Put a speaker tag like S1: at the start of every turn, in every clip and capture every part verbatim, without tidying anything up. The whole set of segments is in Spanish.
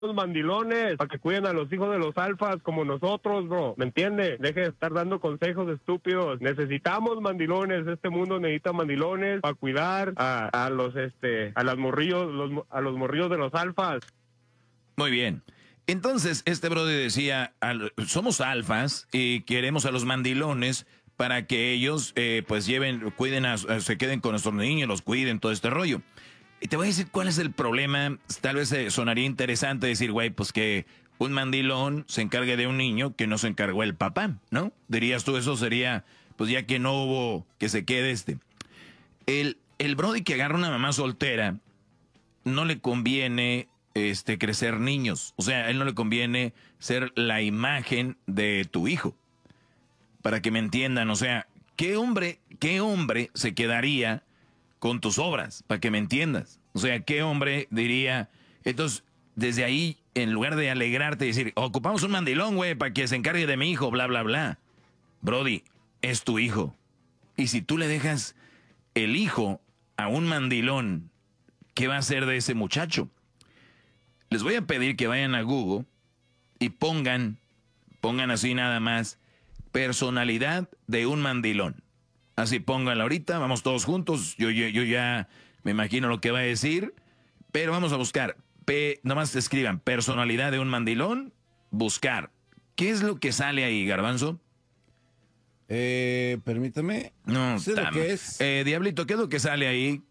S1: los mandilones para que cuiden a los hijos de los alfas como nosotros, bro, ¿me entiende? Deje de estar dando consejos estúpidos. Necesitamos mandilones, este mundo necesita mandilones para cuidar a, a los este a las morrillos, los, a los morrillos de los alfas.
S2: Muy bien. Entonces, este brother decía, al, somos alfas y queremos a los mandilones para que ellos eh, pues lleven, cuiden, a, a, se queden con nuestros niños, los cuiden, todo este rollo. Y te voy a decir cuál es el problema. Tal vez eh, sonaría interesante decir, güey, pues que un mandilón se encargue de un niño que no se encargó el papá, ¿no? Dirías tú, eso sería, pues ya que no hubo, que se quede este. El, el brody que agarra una mamá soltera, no le conviene este, crecer niños. O sea, a él no le conviene ser la imagen de tu hijo. Para que me entiendan, o sea, ¿qué hombre, qué hombre se quedaría con tus obras, para que me entiendas? O sea, ¿qué hombre diría? Entonces, desde ahí, en lugar de alegrarte y decir, ocupamos un mandilón, güey, para que se encargue de mi hijo, bla, bla, bla. Brody, es tu hijo. Y si tú le dejas el hijo a un mandilón, ¿qué va a hacer de ese muchacho? Les voy a pedir que vayan a Google y pongan, pongan así nada más, personalidad de un mandilón. Así pónganlo ahorita, vamos todos juntos. Yo, yo, yo ya me imagino lo que va a decir, pero vamos a buscar. P, nomás escriban personalidad de un mandilón, buscar. ¿Qué es lo que sale ahí, Garbanzo?
S3: Eh, permítame.
S2: No,
S3: sé lo que es.
S2: Eh, Diablito, ¿qué es lo que sale ahí?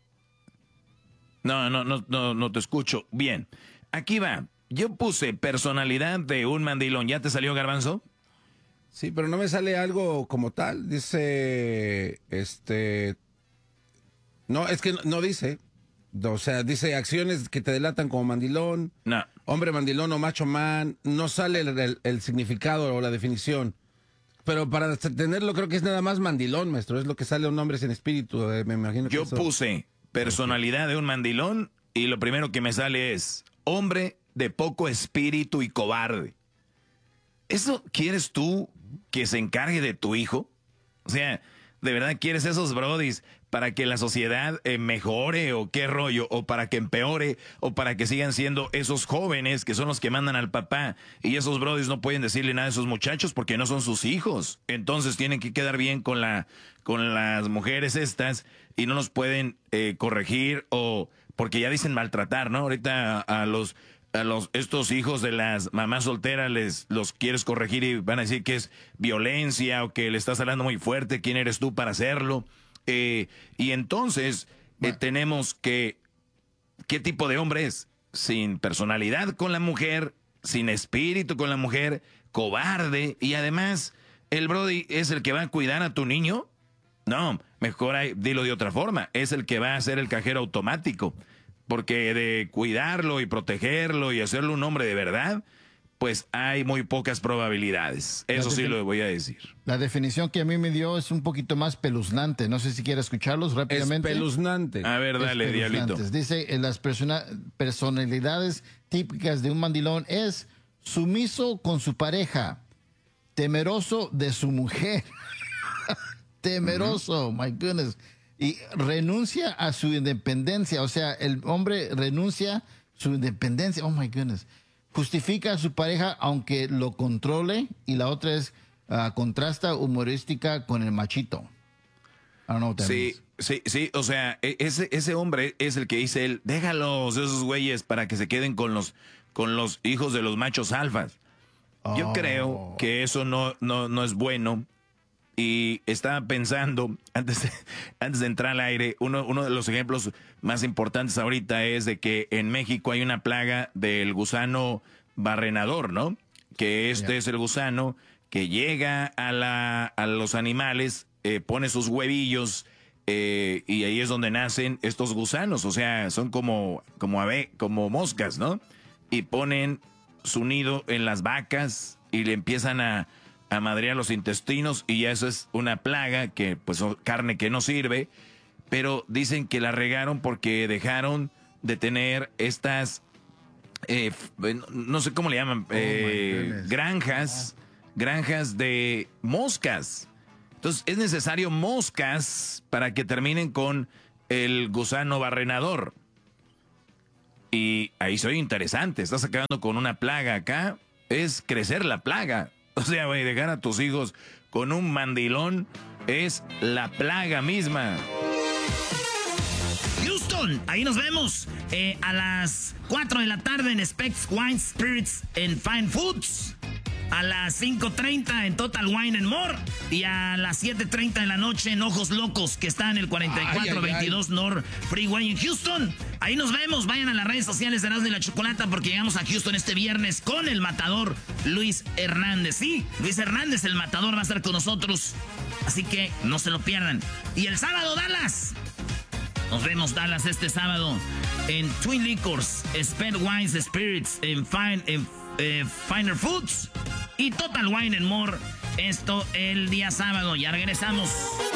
S2: No, no, no, no, no te escucho. Bien, aquí va. Yo puse personalidad de un mandilón. ¿Ya te salió, Garbanzo?
S3: Sí, pero no me sale algo como tal. Dice, este... No, es que no, no dice. O sea, dice acciones que te delatan como mandilón.
S2: No.
S3: Hombre mandilón o macho man. No sale el, el, el significado o la definición. Pero para tenerlo creo que es nada más mandilón, maestro. Es lo que sale un hombre sin espíritu. Eh, me imagino que
S2: Yo
S3: eso...
S2: puse personalidad de un mandilón y lo primero que me sale es hombre de poco espíritu y cobarde. ¿Eso quieres tú que se encargue de tu hijo? O sea, ¿de verdad quieres esos brodis para que la sociedad eh, mejore o qué rollo? O para que empeore o para que sigan siendo esos jóvenes que son los que mandan al papá y esos brodis no pueden decirle nada a esos muchachos porque no son sus hijos. Entonces tienen que quedar bien con la con las mujeres estas y no los pueden eh, corregir o porque ya dicen maltratar, ¿no? Ahorita a, a los a los estos hijos de las mamás solteras les los quieres corregir y van a decir que es violencia o que le estás hablando muy fuerte, ¿quién eres tú para hacerlo? Eh, y entonces eh, tenemos que ¿qué tipo de hombre es? Sin personalidad con la mujer, sin espíritu con la mujer, cobarde y además el brody es el que va a cuidar a tu niño. No, mejor hay, dilo de otra forma, es el que va a ser el cajero automático. Porque de cuidarlo y protegerlo y hacerlo un hombre de verdad, pues hay muy pocas probabilidades. Eso sí lo voy a decir.
S4: La definición que a mí me dio es un poquito más peluznante. No sé si quiere escucharlos rápidamente.
S3: Espeluznante.
S2: A ver, dale, Diablito.
S4: Dice, en las persona, personalidades típicas de un mandilón es sumiso con su pareja, temeroso de su mujer. Temeroso, uh-huh. My goodness. Y renuncia a su independencia, o sea, el hombre renuncia a su independencia, oh my goodness. Justifica a su pareja aunque lo controle y la otra es uh, contrasta humorística con el machito. I don't know what that
S2: sí,
S4: means. sí,
S2: sí, o sea, ese, ese hombre es el que dice él, déjalos esos güeyes para que se queden con los, con los hijos de los machos alfas. Oh. Yo creo que eso no, no, no es bueno. Y estaba pensando, antes de, antes de entrar al aire, uno, uno de los ejemplos más importantes ahorita es de que en México hay una plaga del gusano barrenador, ¿no? Que este yeah. es el gusano que llega a, la, a los animales, eh, pone sus huevillos eh, y ahí es donde nacen estos gusanos. O sea, son como, como, ave, como moscas, ¿no? Y ponen su nido en las vacas y le empiezan a... a madrear los intestinos y ya eso es una plaga que pues carne que no sirve, pero dicen que la regaron porque dejaron de tener estas eh, no sé cómo le llaman oh eh, granjas granjas de moscas. Entonces es necesario moscas para que terminen con el gusano barrenador. Y ahí soy interesante, estás acabando con una plaga acá, es crecer la plaga. O sea, güey, dejar a tus hijos con un mandilón es la plaga misma.
S5: Houston, ahí nos vemos eh, a las cuatro de la tarde en Specs Wine Spirits and Fine Foods. A las cinco treinta en Total Wine and More. Y a las siete treinta de la noche en Ojos Locos, que está en el cuarenta y cuatro veintidós North Freeway en Houston. Ahí nos vemos. Vayan a las redes sociales de Erasmo y la Chocolata porque llegamos a Houston este viernes con el matador Luis Hernández. Sí, Luis Hernández, el matador, va a estar con nosotros. Así que no se lo pierdan. Y el sábado, Dallas. Nos vemos, Dallas, este sábado en Twin Liquors, Spent Wines Spirits, en Fine, en, eh, Finer Foods y Total Wine and More. Esto el día sábado. Ya regresamos.